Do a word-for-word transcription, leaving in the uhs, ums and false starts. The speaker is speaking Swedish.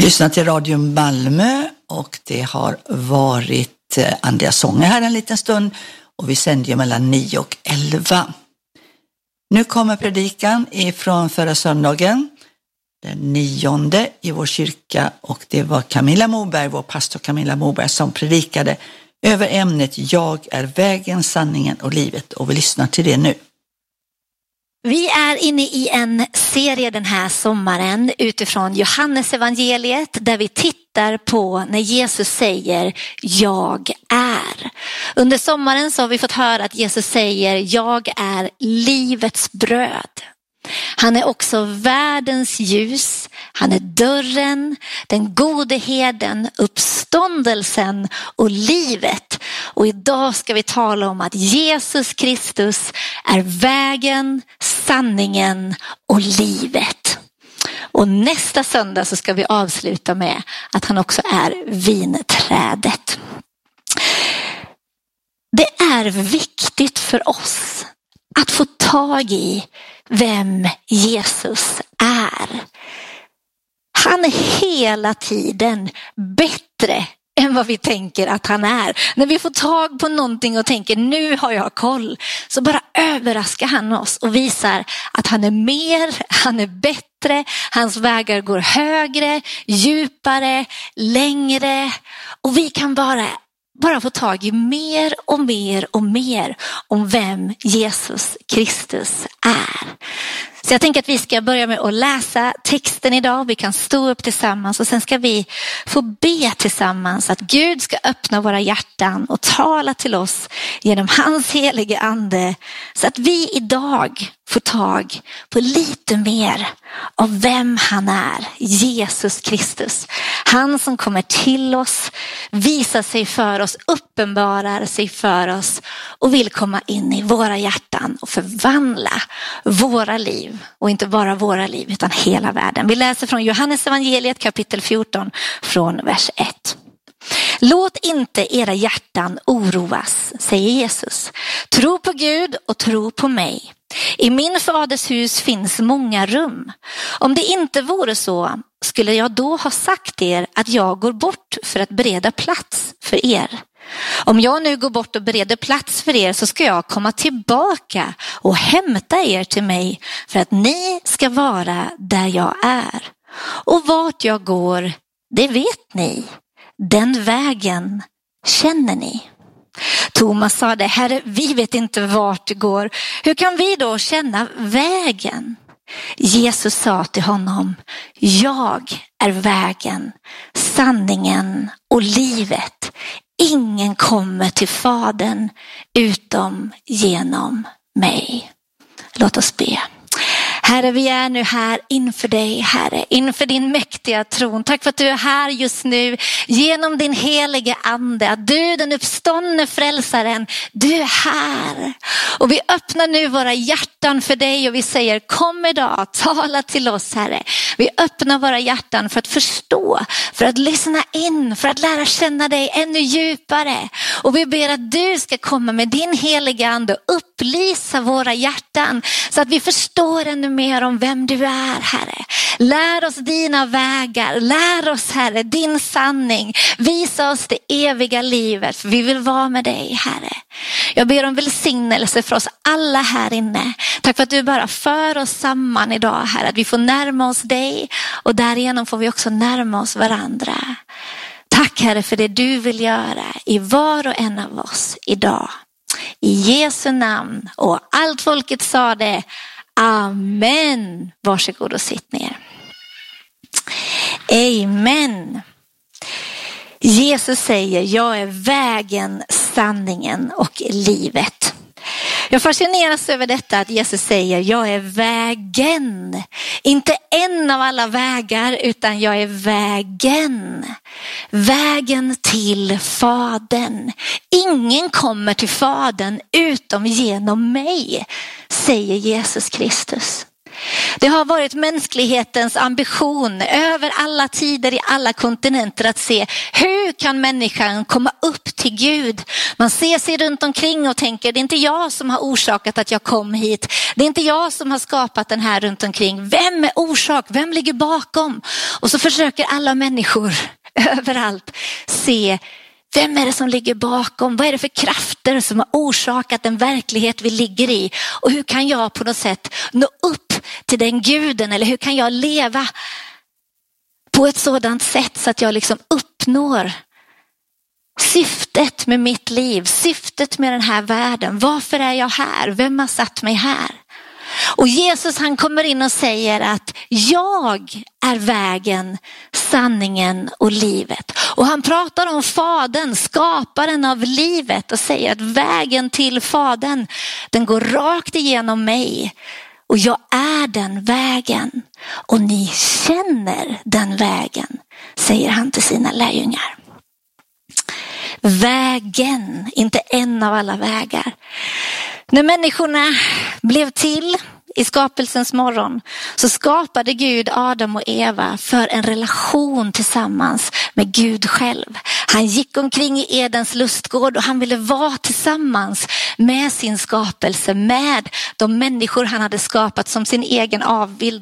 lyssnar till Radio Malmö och det har varit Andreas Sånger här en liten stund och vi sänder ju mellan nio och elva. Nu kommer predikan ifrån förra söndagen, den nionde i vår kyrka, och det var Camilla Moberg, vår pastor Camilla Moberg, som predikade över ämnet Jag är vägen, sanningen och livet, och vi lyssnar till det nu. Vi är inne i en serie den här sommaren utifrån Johannes evangeliet där vi tittar på när Jesus säger jag är. Under sommaren så har vi fått höra att Jesus säger jag är livets bröd. Han är också världens ljus, han är dörren, den gode herden, uppståndelsen och livet. Och idag ska vi tala om att Jesus Kristus är vägen, sanningen och livet. Och nästa söndag så ska vi avsluta med att han också är vinträdet. Det är viktigt för oss att få tag i vem Jesus är. Han är hela tiden bättre än vad vi tänker att han är. När vi får tag på någonting och tänker nu har jag koll, så bara överraskar han oss och visar att han är mer, han är bättre, hans vägar går högre, djupare, längre, och vi kan bara bara få tag i mer och mer och mer om vem Jesus Kristus är. Så jag tänker att vi ska börja med att läsa texten idag. Vi kan stå upp tillsammans och sen ska vi få be tillsammans att Gud ska öppna våra hjärtan och tala till oss genom hans helige ande, så att vi idag får tag på lite mer av vem han är, Jesus Kristus. Han som kommer till oss, visar sig för oss, uppenbarar sig för oss och vill komma in i våra hjärtan och förvandla våra liv. Och inte bara våra liv utan hela världen. Vi läser från Johannes evangeliet kapitel fjorton från vers ett. Låt inte era hjärtan oroas, säger Jesus. Tro på Gud och tro på mig. I min faders hus finns många rum. Om det inte vore så, skulle jag då ha sagt er att jag går bort för att bereda plats för er. Om jag nu går bort och bereder plats för er, så ska jag komma tillbaka och hämta er till mig, för att ni ska vara där jag är. Och vart jag går, det vet ni. Den vägen känner ni. Thomas sa det, Herre, vi vet inte vart det går. Hur kan vi då känna vägen? Jesus sa till honom, jag är vägen, sanningen och livet. Ingen kommer till Fadern utom genom mig. Låt oss be. Herre, vi är nu här inför dig, Herre, inför din mäktiga tron. Tack för att du är här just nu genom din helige ande. Att du, den uppståndne frälsaren, du är här. Och vi öppnar nu våra hjärtan för dig och vi säger, kom idag, tala till oss, Herre. Vi öppnar våra hjärtan för att förstå, för att lyssna in, för att lära känna dig ännu djupare. Och vi ber att du ska komma med din heliga ande och upplysa våra hjärtan så att vi förstår ännu mer om vem du är, Herre. Lär oss dina vägar, lär oss, Herre, din sanning. Visa oss det eviga livet, för vi vill vara med dig, Herre. Jag ber om välsignelse för oss alla här inne. Tack för att du bara för oss samman idag, Herre. Att vi får närma oss dig och därigenom får vi också närma oss varandra. Tack, Herre, för det du vill göra i var och en av oss idag. I Jesu namn, och allt folket sa det. Amen. Varsågod och sitt ner. Amen. Jesus säger, jag är vägen, sanningen och livet. Jag fascineras över detta att Jesus säger, jag är vägen. Inte en av alla vägar, utan jag är vägen. Vägen till Fadern. Ingen kommer till Fadern utom genom mig, säger Jesus Kristus. Det har varit mänsklighetens ambition över alla tider i alla kontinenter att se hur kan människan komma upp till Gud. Man ser sig runt omkring och tänker, det är inte jag som har orsakat att jag kom hit. Det är inte jag som har skapat den här runt omkring. Vem är orsak? Vem ligger bakom? Och så försöker alla människor överallt se, vem är det som ligger bakom? Vad är det för krafter som har orsakat den verklighet vi ligger i? Och hur kan jag på något sätt nå upp till den guden? Eller hur kan jag leva på ett sådant sätt så att jag liksom uppnår syftet med mitt liv? Syftet med den här världen. Varför är jag här? Vem har satt mig här? Och Jesus, han kommer in och säger att jag är vägen, sanningen och livet. Och han pratar om Fadern, skaparen av livet, och säger att vägen till Fadern, den går rakt igenom mig. Och jag är den vägen. Och ni känner den vägen, säger han till sina lärjungar. Vägen, inte en av alla vägar. När människorna blev till i skapelsens morgon så skapade Gud Adam och Eva för en relation tillsammans med Gud själv. Han gick omkring i Edens lustgård och han ville vara tillsammans med sin skapelse, med de människor han hade skapat som sin egen avbild.